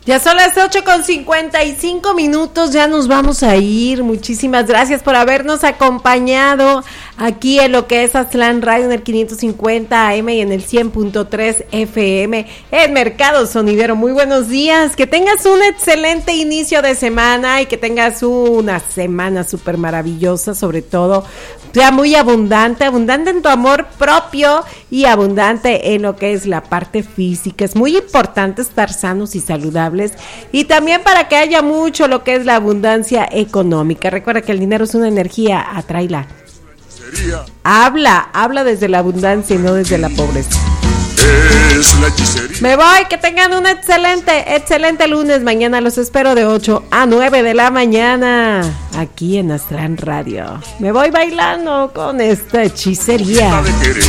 Ya son las 8:55, ya nos vamos a ir. Muchísimas gracias por habernos acompañado aquí en lo que es Aztlán Radio en el 550 AM y en el 100.3 FM en Mercado Sonidero. Muy buenos días, que tengas un excelente inicio de semana y que tengas una semana súper maravillosa, sobre todo sea muy abundante en tu amor propio y abundante en lo que es la parte física. Es muy importante estar sanos y saludables, y también para que haya mucho lo que es la abundancia económica. Recuerda que el dinero es una energía, atráela. Habla desde la abundancia y no desde la pobreza. Me voy, que tengan un excelente lunes. Mañana los espero de 8 a 9 de la mañana aquí en Aztlán Radio. Me voy bailando con esta hechicería.